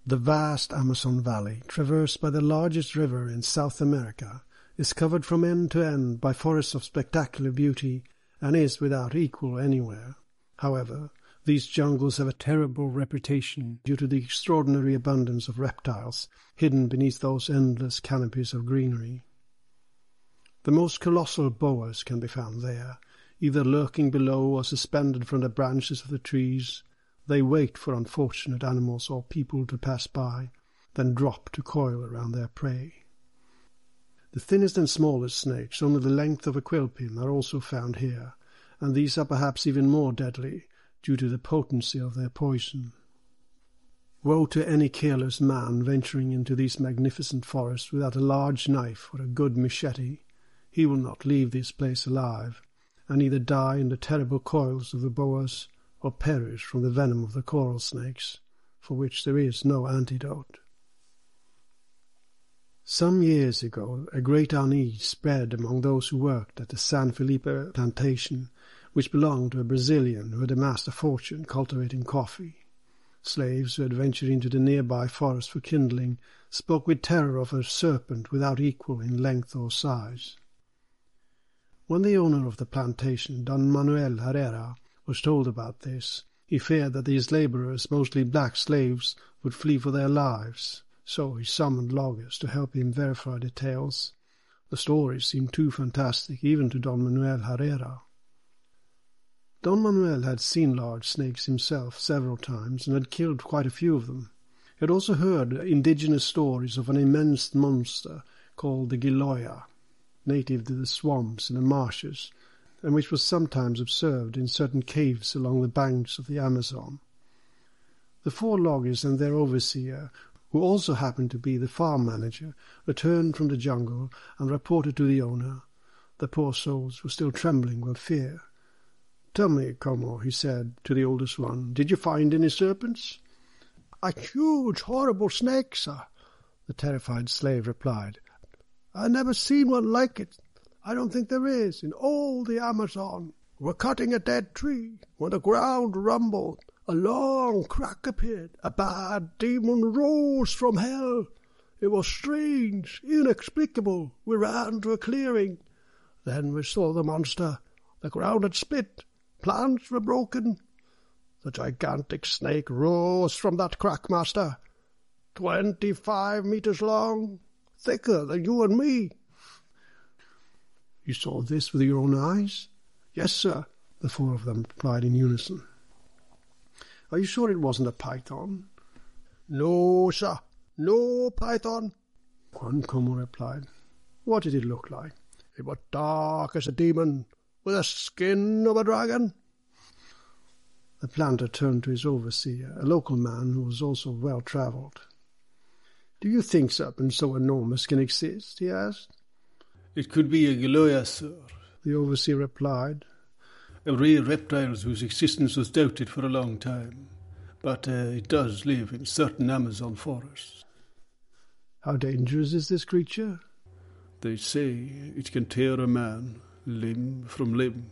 The vast Amazon Valley, traversed by the largest river in South America, is covered from end to end by forests of spectacular beauty and is without equal anywhere. However, these jungles have a terrible reputation due to the extraordinary abundance of reptiles hidden beneath those endless canopies of greenery. The most colossal boas can be found there, either lurking below or suspended from the branches of the trees. They wait for unfortunate animals or people to pass by, then drop to coil around their prey. The thinnest and smallest snakes, only the length of a quillpin, are also found here, and these are perhaps even more deadly due to the potency of their poison. Woe to any careless man venturing into these magnificent forests without a large knife or a good machete. He will not leave this place alive, and either die in the terrible coils of the boas or perish from the venom of the coral snakes, for which there is no antidote. Some years ago a great unease spread among those who worked at the San Felipe plantation, which belonged to a Brazilian who had amassed a fortune cultivating coffee. Slaves who had ventured into the nearby forest for kindling spoke with terror of a serpent without equal in length or size. When the owner of the plantation, Don Manuel Herrera, was told about this, he feared that these laborers, mostly black slaves, would flee for their lives, so he summoned loggers to help him verify the tales. The stories seemed too fantastic even to Don Manuel Herrera. Don Manuel had seen large snakes himself several times and had killed quite a few of them. He had also heard indigenous stories of an immense monster called the Giloya, native to the swamps and the marshes, and which was sometimes observed in certain caves along the banks of the Amazon. The 4 loggers and their overseer, who also happened to be the farm manager, returned from the jungle and reported to the owner. The poor souls were still trembling with fear. "Tell me, Como," he said to the oldest one, "did you find any serpents?" "A huge, horrible snake, sir," the terrified slave replied. "I never seen one like it. I don't think there is in all the Amazon. We're cutting a dead tree when the ground rumbled. A long crack appeared. A bad demon rose from hell. It was strange, inexplicable. We ran to a clearing. Then we saw the monster. The ground had split. Plants were broken. The gigantic snake rose from that crack, master. 25 meters long, thicker than you and me." "You saw this with your own eyes?" "Yes, sir," the 4 of them replied in unison. "Are you sure it wasn't a python?" "No, sir, no python," Juan Como replied. "What did it look like?" "It was dark as a demon, with the skin of a dragon." The planter turned to his overseer, a local man who was also well-travelled. "Do you think serpents so enormous can exist?" he asked. "It could be a Giloya, sir," the overseer replied. "A rare reptile whose existence was doubted for a long time, but it does live in certain Amazon forests." "How dangerous is this creature?" "They say it can tear a man limb from limb."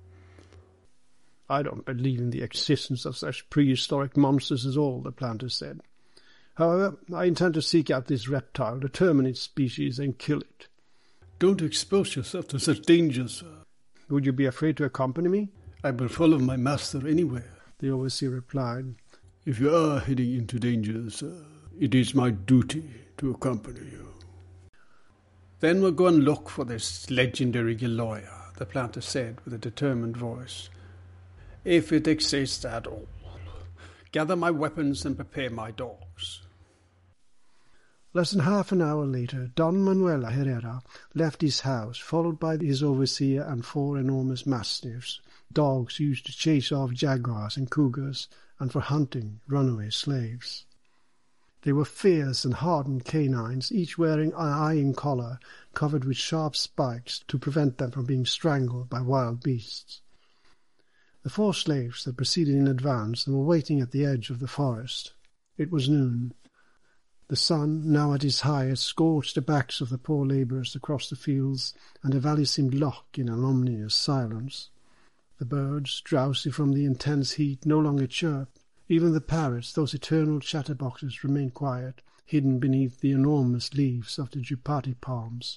"I don't believe in the existence of such prehistoric monsters at all," the planter said. "However, I intend to seek out this reptile, determine its species, and kill it." "Don't expose yourself to such danger, sir." "Would you be afraid to accompany me?" "I will follow my master anywhere," the overseer replied. "If you are heading into danger, sir, it is my duty to accompany you." "Then we'll go and look for this legendary Giloya," the planter said with a determined voice. "If it exists at all. Gather my weapons and prepare my dogs." Less than half an hour later, Don Manuel Herrera left his house, followed by his overseer and 4 enormous mastiffs, dogs used to chase off jaguars and cougars and for hunting runaway slaves. They were fierce and hardened canines, each wearing an iron collar covered with sharp spikes to prevent them from being strangled by wild beasts. The 4 slaves had proceeded in advance and were waiting at the edge of the forest. It was noon. The sun, now at its highest, scorched the backs of the poor labourers across the fields, and the valley seemed locked in an ominous silence. The birds, drowsy from the intense heat, no longer chirped. Even the parrots, those eternal chatterboxes, remained quiet, hidden beneath the enormous leaves of the jupati palms.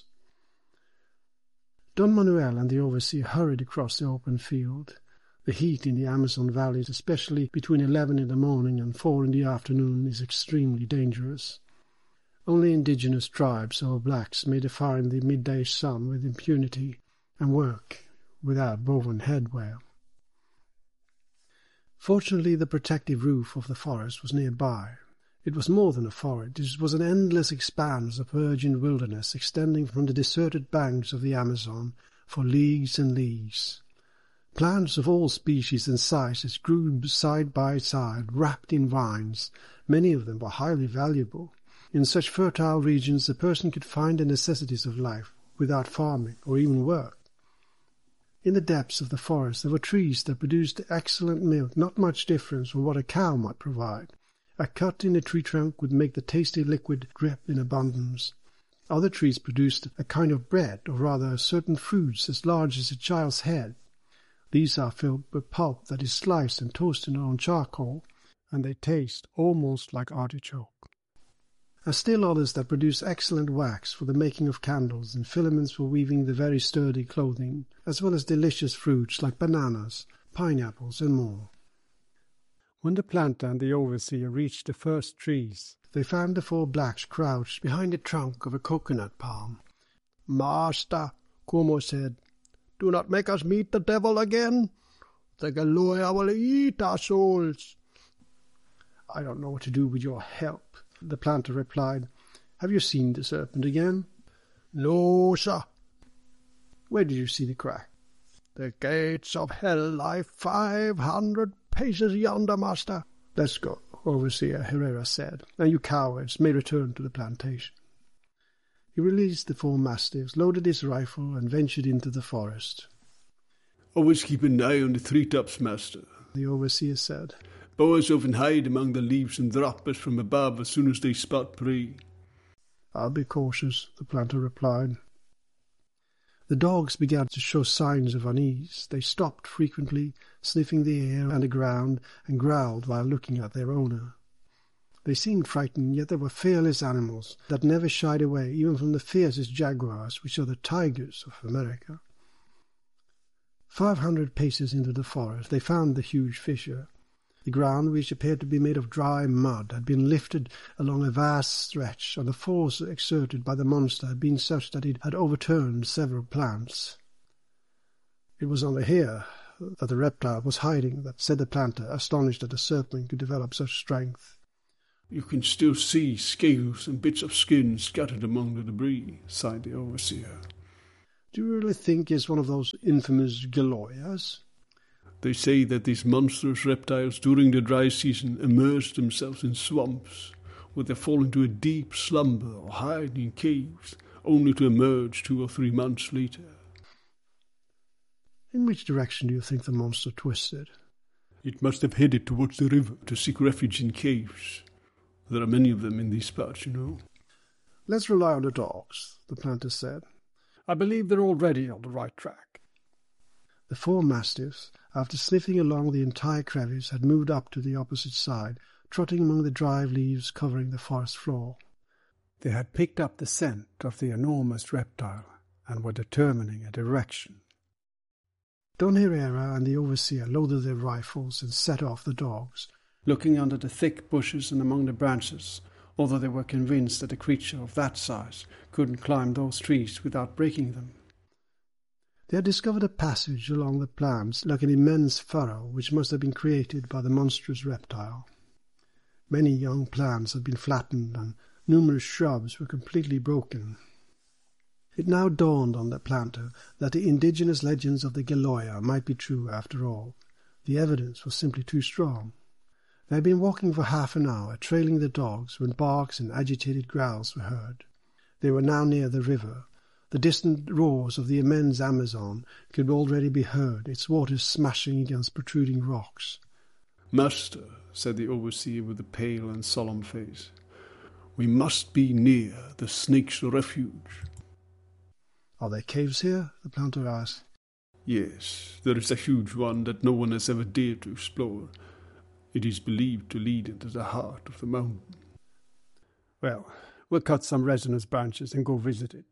Don Manuel and the overseer hurried across the open field. The heat in the Amazon valleys, especially between 11 in the morning and 4 in the afternoon, is extremely dangerous. Only indigenous tribes or blacks may defy the midday sun with impunity and work without woven headwear. Fortunately, the protective roof of the forest was nearby. It was more than a forest. It was an endless expanse of virgin wilderness extending from the deserted banks of the Amazon for leagues and leagues. Plants of all species and sizes grew side by side, wrapped in vines. Many of them were highly valuable. In such fertile regions, a person could find the necessities of life without farming or even work. In the depths of the forest there were trees that produced excellent milk, not much difference from what a cow might provide. A cut in a tree trunk would make the tasty liquid drip in abundance. Other trees produced a kind of bread, or rather certain fruits as large as a child's head. These are filled with pulp that is sliced and toasted on charcoal, and they taste almost like artichoke. And still others that produce excellent wax for the making of candles and filaments for weaving the very sturdy clothing, as well as delicious fruits like bananas, pineapples, and more. When the planter and the overseer reached the first trees, they found the 4 blacks crouched behind the trunk of a coconut palm. "Master," Como said, "do not make us meet the devil again. The Galoya will eat our souls." "I don't know what to do with your help," the planter replied. "Have you seen the serpent again?" "No, sir." "Where did you see the crack?" "The gates of hell lie 500 paces yonder, master." "Let's go," Overseer Herrera said, "and you cowards may return to the plantation." He released the 4 mastiffs, loaded his rifle, and ventured into the forest. "Always keep an eye on the treetops, master," the overseer said. "Boas often hide among the leaves and drop us from above as soon as they spot prey." "I'll be cautious," the planter replied. The dogs began to show signs of unease. They stopped frequently, sniffing the air and the ground, and growled while looking at their owner. They seemed frightened, yet they were fearless animals that never shied away even from the fiercest jaguars, which are the tigers of America. 500 paces into the forest they found the huge fissure. The ground, which appeared to be made of dry mud, had been lifted along a vast stretch, and the force exerted by the monster had been such that it had overturned several plants. "It was under here that the reptile was hiding," said the planter, astonished that a serpent could develop such strength. "You can still see scales and bits of skin scattered among the debris," sighed the overseer. "Do you really think he is one of those infamous Galoyas?" "They say that these monstrous reptiles during the dry season immerse themselves in swamps, where they fall into a deep slumber or hide in caves, only to emerge 2 or 3 months later." "In which direction do you think the monster twisted?" "It must have headed towards the river to seek refuge in caves. There are many of them in these parts, you know." "Let's rely on the dogs," the planter said. I believe they're already on the right track." The 4 mastiffs, after sniffing along the entire crevice, had moved up to the opposite side, trotting among the dry leaves covering the forest floor. They had picked up the scent of the enormous reptile and were determining a direction. Don Herrera and the overseer loaded their rifles and set off the dogs, looking under the thick bushes and among the branches, although they were convinced that a creature of that size couldn't climb those trees without breaking them. They had discovered a passage along the plants like an immense furrow which must have been created by the monstrous reptile. Many young plants had been flattened and numerous shrubs were completely broken. It now dawned on the planter that the indigenous legends of the Galoya might be true after all. The evidence was simply too strong. They had been walking for half an hour, trailing the dogs, when barks and agitated growls were heard. They were now near the river. The distant roars of the immense Amazon could already be heard, its waters smashing against protruding rocks. "Master," said the overseer with a pale and solemn face, "we must be near the snake's refuge." "Are there caves here?" the planter asked. "Yes, there is a huge one that no one has ever dared to explore. It is believed to lead into the heart of the mountain. Well, we'll cut some resinous branches and go visit it.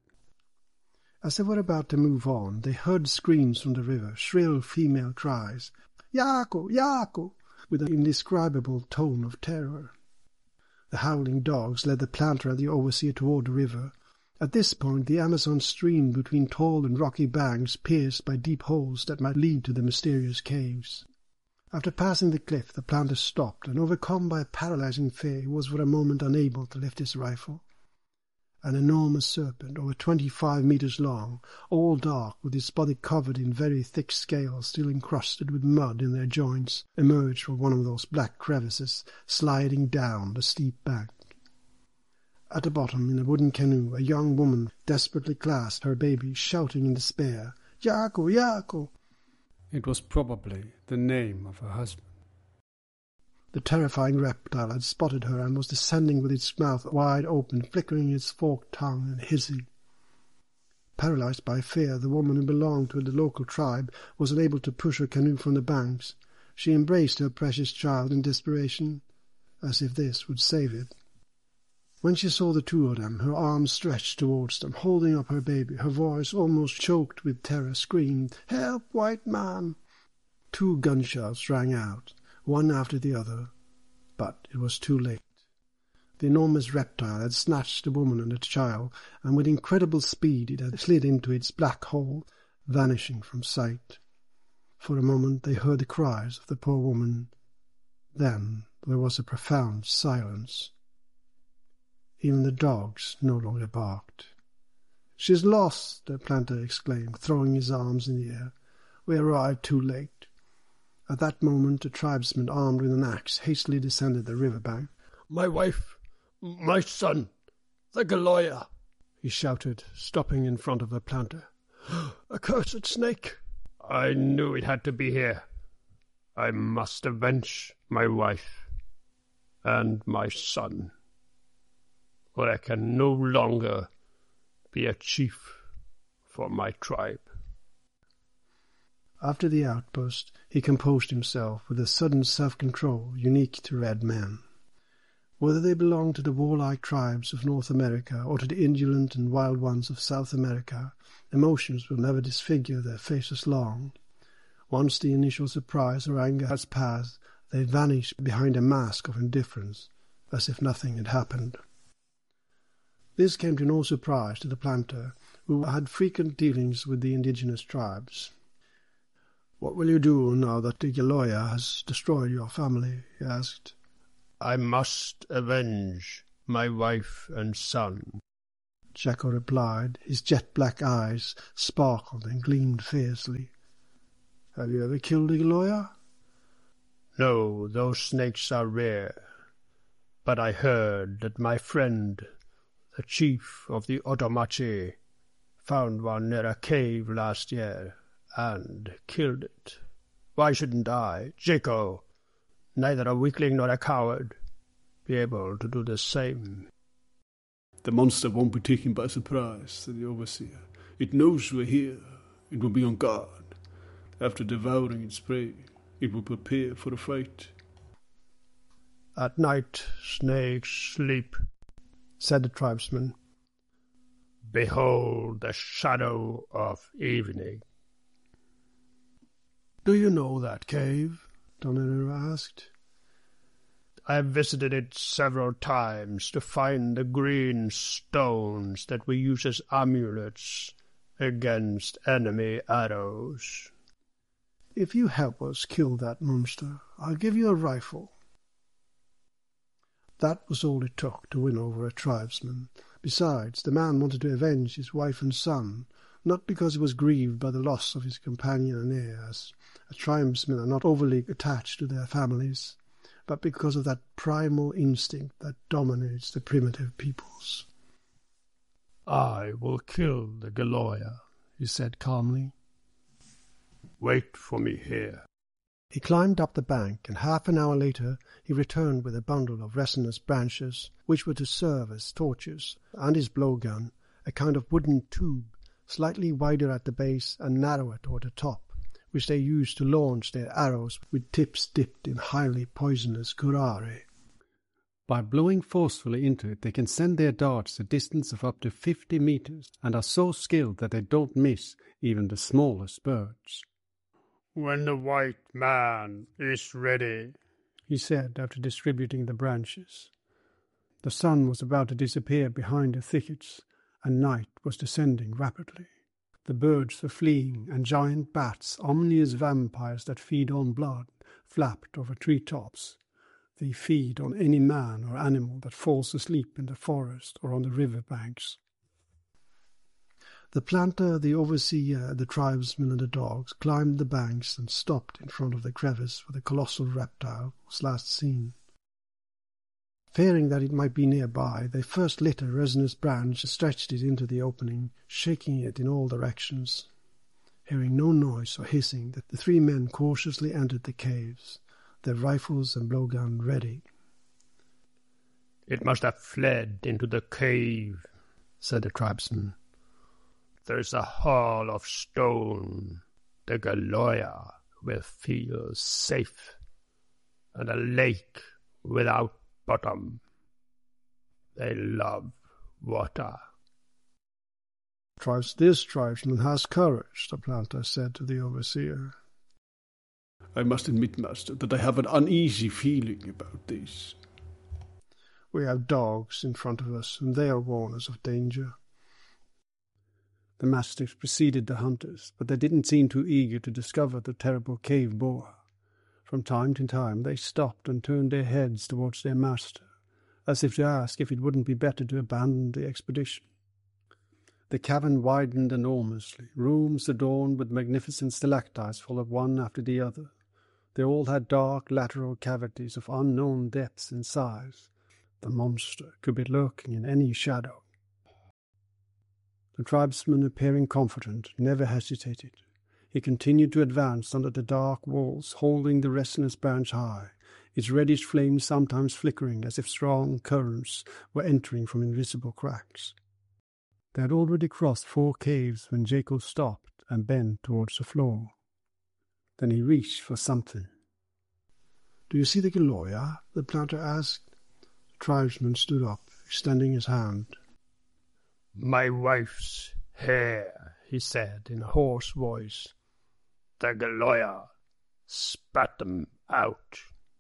As they were about to move on, they heard screams from the river, shrill female cries, "Yaako! Yaako!" with an indescribable tone of terror. The howling dogs led the planter and the overseer toward the river. At this point the Amazon streamed between tall and rocky banks pierced by deep holes that might lead to the mysterious caves. After passing the cliff, the planter stopped, and overcome by a paralyzing fear, he was for a moment unable to lift his rifle. An enormous serpent, over 25 meters long, all dark, with its body covered in very thick scales still encrusted with mud in their joints, emerged from one of those black crevices, sliding down the steep bank. At the bottom, in a wooden canoe, a young woman desperately clasped her baby, shouting in despair, "Yaako! Yaako!" It was probably the name of her husband. The terrifying reptile had spotted her and was descending with its mouth wide open, flickering its forked tongue and hissing. Paralyzed by fear, the woman who belonged to the local tribe was unable to push her canoe from the banks. She embraced her precious child in desperation, as if this would save it. When she saw the two of them, her arms stretched towards them, holding up her baby, her voice almost choked with terror, screamed, "Help, white man!" 2 gunshots rang out, one after the other, but it was too late. The enormous reptile had snatched the woman and the child, and with incredible speed it had slid into its black hole, vanishing from sight. For a moment they heard the cries of the poor woman. Then there was a profound silence. Even the dogs no longer barked. "She's lost!" the planter exclaimed, throwing his arms in the air. "We arrived too late." At that moment a tribesman armed with an axe hastily descended the river bank. "My wife, my son, the Galoya!" he shouted, stopping in front of the planter. "Accursed snake! I knew it had to be here. I must avenge my wife and my son, or I can no longer be a chief for my tribe." After the outburst, he composed himself with a sudden self-control unique to red men. Whether they belonged to the warlike tribes of North America or to the indolent and wild ones of South America, emotions will never disfigure their faces long. Once the initial surprise or anger has passed, they vanish behind a mask of indifference, as if nothing had happened. This came to no surprise to the planter, who had frequent dealings with the indigenous tribes. "What will you do now that the Galoya has destroyed your family?" he asked. "I must avenge my wife and son," Jacko replied. His jet-black eyes sparkled and gleamed fiercely. "Have you ever killed a Galoya?" "No, those snakes are rare. But I heard that my friend, the chief of the Otomache, found one near a cave last year and killed it. Why shouldn't I, Jacko, neither a weakling nor a coward, be able to do the same?" "The monster won't be taken by surprise," said the overseer. "It knows we're here. It will be on guard. After devouring its prey, it will prepare for a fight." "At night snakes sleep," said the tribesman. "Behold the shadow of evening." "Do you know that cave?" Donera asked. "I have visited it several times to find the green stones that we use as amulets against enemy arrows." "If you help us kill that monster, I'll give you a rifle." That was all it took to win over a tribesman. Besides, the man wanted to avenge his wife and son, not because he was grieved by the loss of his companion and heir, as tribesmen are not overly attached to their families, but because of that primal instinct that dominates the primitive peoples. "I will kill the Galoya," he said calmly. "Wait for me here." He climbed up the bank, and half an hour later he returned with a bundle of resinous branches, which were to serve as torches, and his blowgun, a kind of wooden tube, slightly wider at the base and narrower toward the top, which they used to launch their arrows with tips dipped in highly poisonous curare. By blowing forcefully into it, they can send their darts a distance of up to 50 meters and are so skilled that they don't miss even the smallest birds. "When the white man is ready," he said after distributing the branches. The sun was about to disappear behind the thickets, and night was descending rapidly. The birds were fleeing, and giant bats, ominous vampires that feed on blood, flapped over tree-tops. They feed on any man or animal that falls asleep in the forest or on the river banks. The planter, the overseer, the tribesmen and the dogs climbed the banks and stopped in front of the crevice where the colossal reptile was last seen. Fearing that it might be nearby, they first lit a resinous branch and stretched it into the opening, shaking it in all directions. Hearing no noise or hissing, the three men cautiously entered the caves, their rifles and blowgun ready. "It must have fled into the cave," said the tribesman. "There's a hall of stone. The Galoya will feel safe, and a lake without bottom. They love water." "This tribesman has courage," the planter said to the overseer. "I must admit, master, that I have an uneasy feeling about this." "We have dogs in front of us, and they are warners of danger." The mastiffs preceded the hunters, but they didn't seem too eager to discover the terrible cave boa. From time to time they stopped and turned their heads towards their master, as if to ask if it wouldn't be better to abandon the expedition. The cavern widened enormously, rooms adorned with magnificent stalactites followed one after the other. They all had dark lateral cavities of unknown depths and size. The monster could be lurking in any shadow. The tribesman, appearing confident, never hesitated. He continued to advance under the dark walls, holding the resinous branch high, its reddish flame sometimes flickering as if strong currents were entering from invisible cracks. They had already crossed 4 caves when Jacob stopped and bent towards the floor. Then he reached for something. "Do you see the Galoya?" the planter asked. The tribesman stood up, extending his hand. "My wife's hair," he said in a hoarse voice. "The Galoya spat them out."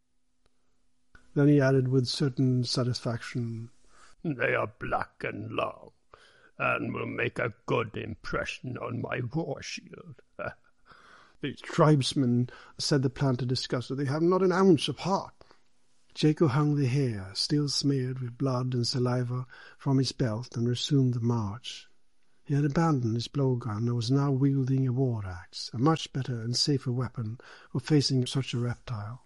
Then he added with certain satisfaction, "They are black and long, and will make a good impression on my war shield." "These tribesmen," said the planter disgustedly, "have not an ounce of heart." Jacob hung the hair, still smeared with blood and saliva, from his belt and resumed the march. He had abandoned his blowgun and was now wielding a war-axe, a much better and safer weapon for facing such a reptile.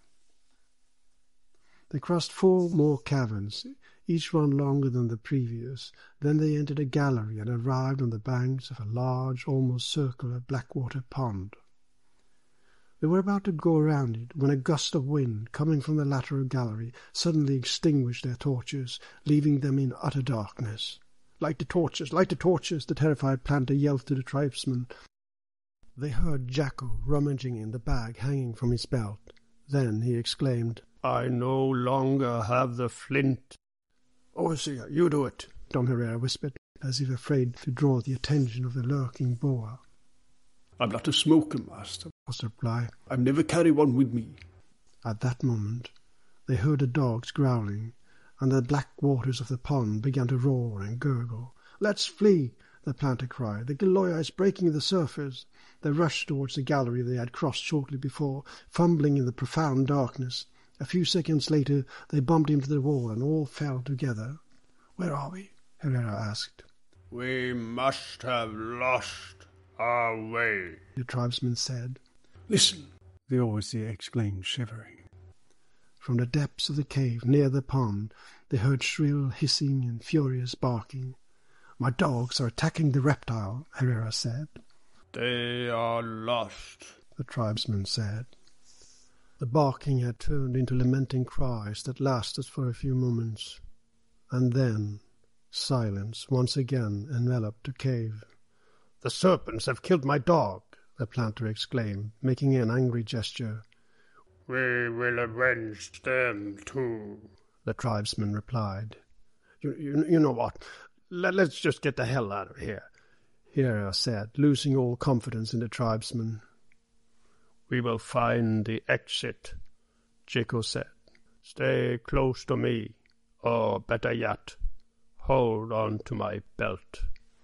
They crossed 4 more caverns, each one longer than the previous. Then they entered a gallery and arrived on the banks of a large, almost circular blackwater pond. They were about to go around it when a gust of wind, coming from the lateral gallery, suddenly extinguished their torches, leaving them in utter darkness. "Light the torches! Light the torches!" the terrified planter yelled to the tribesmen. They heard Jacko rummaging in the bag hanging from his belt. Then he exclaimed, "I no longer have the flint." "Overseer, you do it," Don Herrera whispered, as if afraid to draw the attention of the lurking boa. "I'm not a smoker, master," was the reply. "I never carry one with me." At that moment they heard the dogs growling, and the black waters of the pond began to roar and gurgle. "Let's flee!" the planter cried. "The Galoya is breaking the surface." They rushed towards the gallery they had crossed shortly before, fumbling in the profound darkness. A few seconds later they bumped into the wall and all fell together. "Where are we?" Herrera asked. "We must have lost our way," the tribesman said. "Listen," the overseer exclaimed, shivering. From the depths of the cave near the pond they heard shrill hissing and furious barking. "My dogs are attacking the reptile," Herrera said. "They are lost," the tribesman said. The barking had turned into lamenting cries that lasted for a few moments, and then silence once again enveloped the cave. "The serpents have killed my dog," the planter exclaimed, making an angry gesture. We will avenge them too, the tribesman replied. You know what? Let's just get the hell out of here, Hera said, losing all confidence in the tribesman. We will find the exit, Jaco said. Stay close to me, or better yet, hold on to my belt.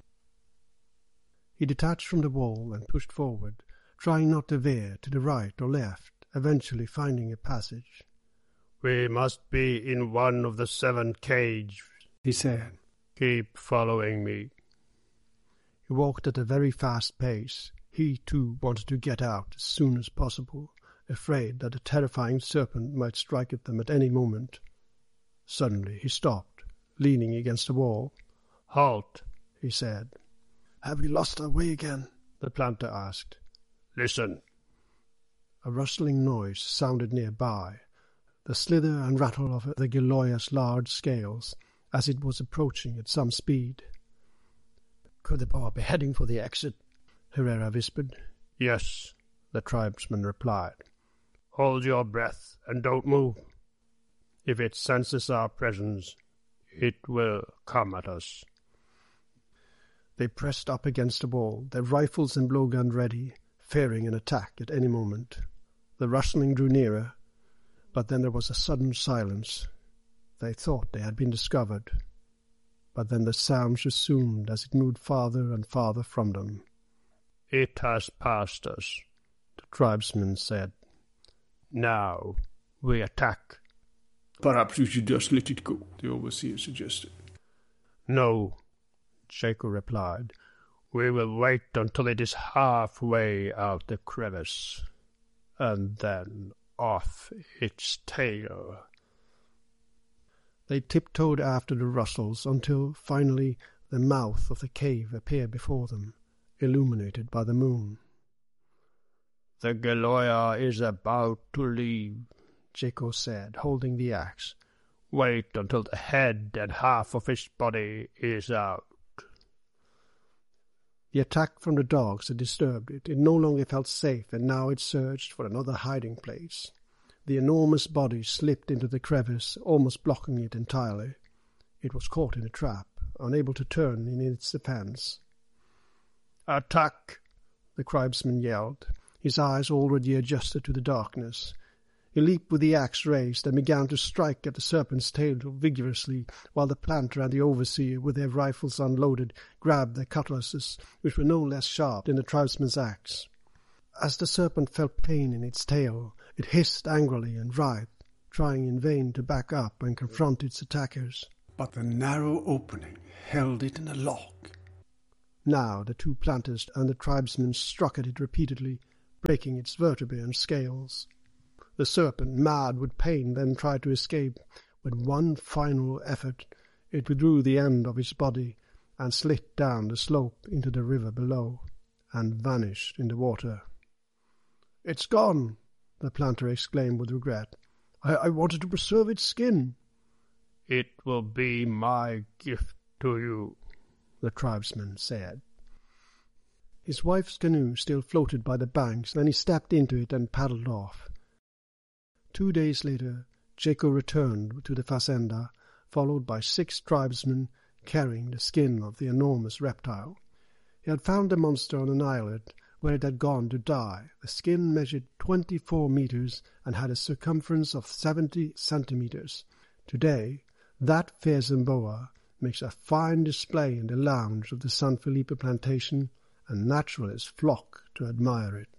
He detached from the wall and pushed forward, trying not to veer to the right or left, eventually finding a passage. We must be in one of the 7 caves, he said. Keep following me. He walked at a very fast pace. He, too, wanted to get out as soon as possible, afraid that the terrifying serpent might strike at them at any moment. Suddenly he stopped, leaning against the wall. Halt, he said. Have we lost our way again? The planter asked. Listen. A rustling noise sounded nearby, the slither and rattle of the Galoya's large scales as it was approaching at some speed. Could the boa be heading for the exit? Herrera whispered. Yes, the tribesman replied. Hold your breath and don't move. If it senses our presence, it will come at us. They pressed up against the wall, their rifles and blowgun ready, fearing an attack at any moment. The rustling drew nearer, but then there was a sudden silence. They thought they had been discovered, but then the sounds resumed as it moved farther and farther from them. It has passed us, the tribesman said. Now we attack. Perhaps we should just let it go, the overseer suggested. No, Jaco replied. We will wait until it is halfway out the crevice, and then off its tail. They tiptoed after the rustles until, finally, the mouth of the cave appeared before them, illuminated by the moon. The Galoya is about to leave, Jaco said, holding the axe. Wait until the head and half of its body is out. The attack from the dogs had disturbed it. It no longer felt safe, and now it searched for another hiding place. The enormous body slipped into the crevice, almost blocking it entirely. It was caught in a trap, unable to turn in its defense. Attack! The tribesman yelled, his eyes already adjusted to the darkness. He leaped with the axe raised and began to strike at the serpent's tail vigorously, while the planter and the overseer, with their rifles unloaded, grabbed their cutlasses, which were no less sharp than the tribesman's axe. As the serpent felt pain in its tail, it hissed angrily and writhed, trying in vain to back up and confront its attackers. But the narrow opening held it in a lock. Now the 2 planters and the tribesmen struck at it repeatedly, breaking its vertebrae and scales. The serpent, mad with pain, then tried to escape. With one final effort, it withdrew the end of its body and slid down the slope into the river below, and vanished in the water. "It's gone," the planter exclaimed with regret. I wanted to preserve its skin." "It will be my gift to you," the tribesman said. His wife's canoe still floated by the banks, then he stepped into it and paddled off. 2 days later, Jaco returned to the fazenda, followed by 6 tribesmen carrying the skin of the enormous reptile. He had found the monster on an islet where it had gone to die. The skin measured 24 meters and had a circumference of 70 centimeters. Today, that fearsome boa makes a fine display in the lounge of the San Felipe plantation, and naturalists flock to admire it.